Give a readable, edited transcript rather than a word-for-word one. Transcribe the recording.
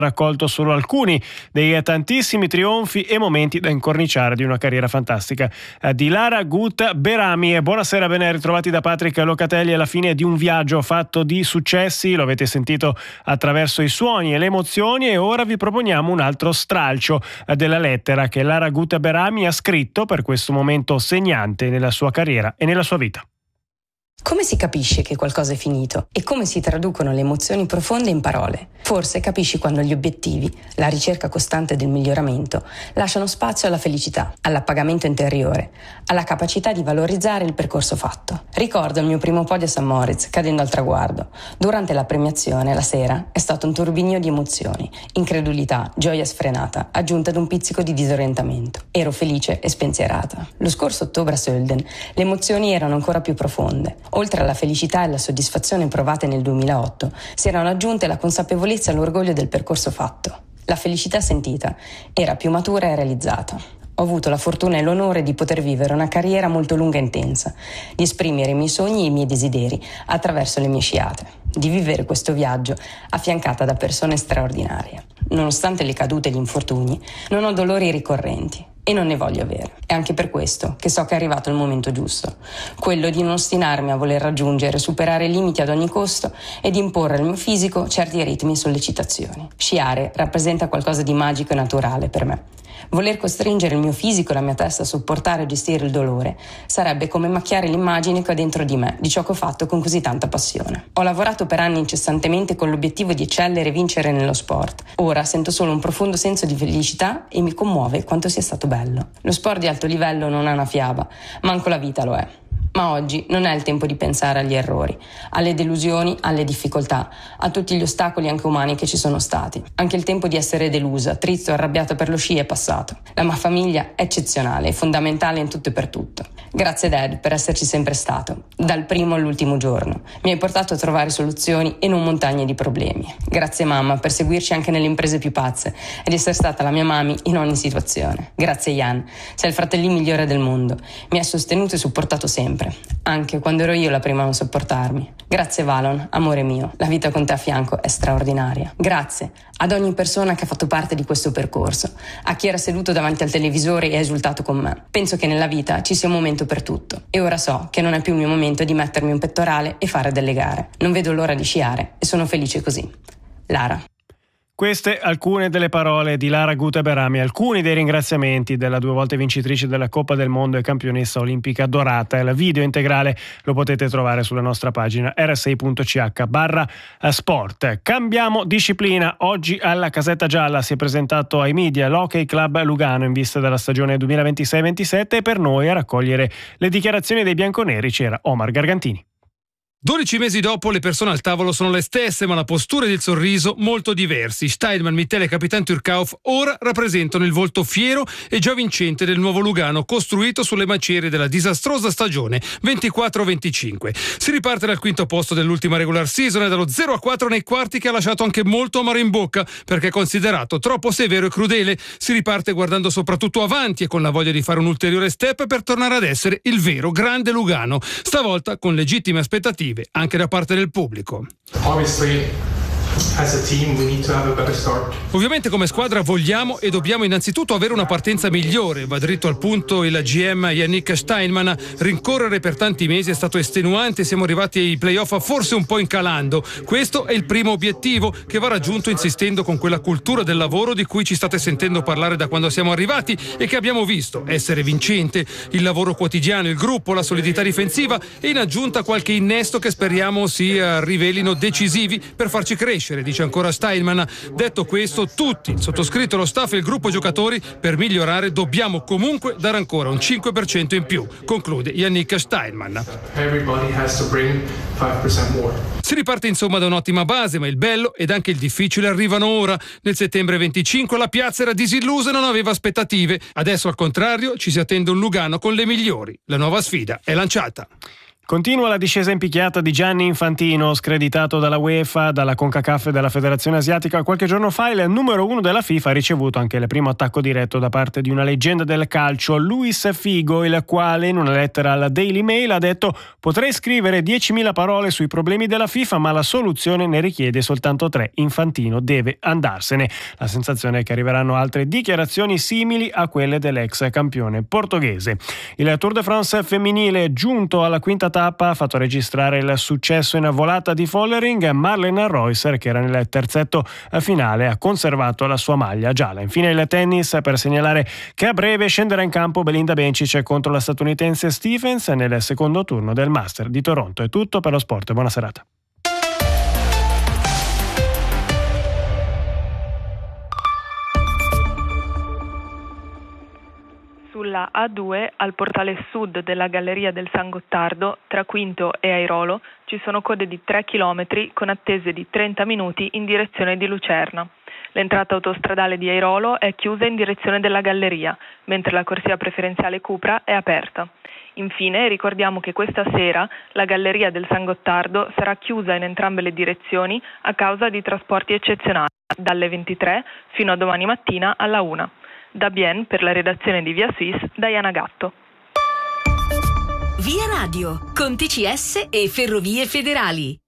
raccolto solo alcuni dei tantissimi trionfi e momenti da incorniciare di una carriera fantastica di Lara Gut Berami. Buonasera, ben ritrovati da Patrick Locatelli alla fine di un viaggio fatto di successi, lo avete sentito attraverso i suoni e le emozioni, e ora vi proponiamo un altro stralcio della lettera che Lara Gut Berami ha scritto per questo momento segnante nella sua carriera e nella sua vita. Come si capisce che qualcosa è finito e come si traducono le emozioni profonde in parole? Forse capisci quando gli obiettivi, la ricerca costante del miglioramento, lasciano spazio alla felicità, all'appagamento interiore, alla capacità di valorizzare il percorso fatto. Ricordo il mio primo podio a St. Moritz, cadendo al traguardo. Durante la premiazione, la sera, è stato un turbinio di emozioni, incredulità, gioia sfrenata, aggiunta ad un pizzico di disorientamento. Ero felice e spensierata. Lo scorso ottobre a Sölden, le emozioni erano ancora più profonde. Oltre alla felicità e alla soddisfazione provate nel 2008, si erano aggiunte la consapevolezza e l'orgoglio del percorso fatto. La felicità sentita era più matura e realizzata. Ho avuto la fortuna e l'onore di poter vivere una carriera molto lunga e intensa, di esprimere i miei sogni e i miei desideri attraverso le mie sciate, di vivere questo viaggio affiancata da persone straordinarie. Nonostante le cadute e gli infortuni, non ho dolori ricorrenti. E non ne voglio avere. È anche per questo che so che è arrivato il momento giusto, quello di non ostinarmi a voler raggiungere e superare i limiti ad ogni costo e di imporre al mio fisico certi ritmi e sollecitazioni. Sciare rappresenta qualcosa di magico e naturale per me. Voler costringere il mio fisico e la mia testa a sopportare e gestire il dolore sarebbe come macchiare l'immagine che ho dentro di me di ciò che ho fatto con così tanta passione. Ho lavorato per anni incessantemente con l'obiettivo di eccellere e vincere nello sport. Ora sento solo un profondo senso di felicità e mi commuove quanto sia stato bello. Lo sport di alto livello non è una fiaba, manco la vita lo è. Ma oggi non è il tempo di pensare agli errori, alle delusioni, alle difficoltà, a tutti gli ostacoli anche umani che ci sono stati. Anche il tempo di essere delusa, triste o arrabbiata per lo sci è passato. La mia famiglia è eccezionale e fondamentale in tutto e per tutto. Grazie Dad per esserci sempre stato, dal primo all'ultimo giorno. Mi hai portato a trovare soluzioni e non montagne di problemi. Grazie mamma per seguirci anche nelle imprese più pazze ed essere stata la mia mami in ogni situazione. Grazie Jan, sei il fratellino migliore del mondo. Mi hai sostenuto e supportato sempre, anche quando ero io la prima a non sopportarmi. Grazie Valon, amore mio, la vita con te a fianco è straordinaria. Grazie ad ogni persona che ha fatto parte di questo percorso, a chi era seduto davanti al televisore e ha esultato con me. Penso che nella vita ci sia un momento per tutto e ora so che non è più il mio momento di mettermi un pettorale e fare delle gare. Non vedo l'ora di sciare e sono felice così. Lara. Queste alcune delle parole di Lara Gut Berami, alcuni dei ringraziamenti della 2 volte vincitrice della Coppa del Mondo e campionessa olimpica dorata. Il video integrale lo potete trovare sulla nostra pagina rsi.ch/sport. Cambiamo disciplina. Oggi alla Casetta Gialla si è presentato ai media l'Hockey Club Lugano in vista della stagione 2026-27 e per noi a raccogliere le dichiarazioni dei bianconeri c'era Omar Gargantini. 12 mesi dopo le persone al tavolo sono le stesse, ma la postura ed il sorriso molto diversi. Steinman, Mittel e Capitan Turcauf ora rappresentano il volto fiero e già vincente del nuovo Lugano, costruito sulle macerie della disastrosa stagione 24-25. Si riparte dal quinto posto dell'ultima regular season e dallo 0-4 nei quarti che ha lasciato anche molto amaro in bocca, perché è considerato troppo severo e crudele. Si riparte guardando soprattutto avanti e con la voglia di fare un ulteriore step per tornare ad essere il vero grande Lugano, stavolta con legittime aspettative anche da parte del pubblico. Ovviamente come squadra vogliamo e dobbiamo innanzitutto avere una partenza migliore. Va dritto al punto il GM Yannick Steinman. Rincorrere per tanti mesi è stato estenuante, siamo arrivati ai playoff forse un po' incalando. Questo è il primo obiettivo che va raggiunto insistendo con quella cultura del lavoro di cui ci state sentendo parlare da quando siamo arrivati e che abbiamo visto essere vincente. Il lavoro quotidiano, il gruppo, la solidità difensiva e in aggiunta qualche innesto che speriamo si rivelino decisivi per farci crescere, dice ancora Steinman. Detto questo, tutti, il sottoscritto, lo staff e il gruppo giocatori, per migliorare dobbiamo comunque dare ancora un 5% in più, conclude Yannick Steinman. Si riparte insomma da un'ottima base, ma il bello ed anche il difficile arrivano ora. Nel settembre 25 la piazza era disillusa e non aveva aspettative. Adesso al contrario ci si attende un Lugano con le migliori. La nuova sfida è lanciata. Continua la discesa in picchiata di Gianni Infantino, screditato dalla UEFA, dalla CONCACAF e dalla Federazione Asiatica. Qualche giorno fa il numero 1 della FIFA ha ricevuto anche il primo attacco diretto da parte di una leggenda del calcio, Luis Figo, il quale in una lettera alla Daily Mail ha detto: potrei scrivere 10.000 parole sui problemi della FIFA, ma la soluzione ne richiede soltanto 3. Infantino deve andarsene. La sensazione è che arriveranno altre dichiarazioni simili a quelle dell'ex campione portoghese. Il Tour de France femminile, giunto alla quinta tappa, ha fatto registrare il successo in volata di Vollering. Marlene Reusser, che era nel terzetto finale, ha conservato la sua maglia gialla. Infine il tennis, per segnalare che a breve scenderà in campo Belinda Bencic contro la statunitense Stephens nel secondo turno del Master di Toronto. È tutto per lo sport, buona serata. Sulla A2, al portale sud della Galleria del San Gottardo, tra Quinto e Airolo, ci sono code di 3 km con attese di 30 minuti in direzione di Lucerna. L'entrata autostradale di Airolo è chiusa in direzione della Galleria, mentre la corsia preferenziale Cupra è aperta. Infine ricordiamo che questa sera la Galleria del San Gottardo sarà chiusa in entrambe le direzioni a causa di trasporti eccezionali, dalle 23 fino a domani mattina alla 1. Da Bien, per la redazione di Via Suisse, Diana Gatto. Via Radio, con TCS e Ferrovie Federali.